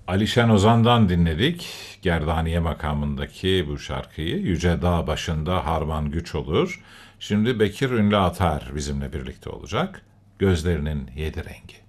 Alişen Ozan'dan dinledik. Gerdaniye makamındaki bu şarkıyı. Yüce Dağ başında harman güç olur. Şimdi Bekir Ünlü Atar bizimle birlikte olacak. Gözlerinin 7 rengi.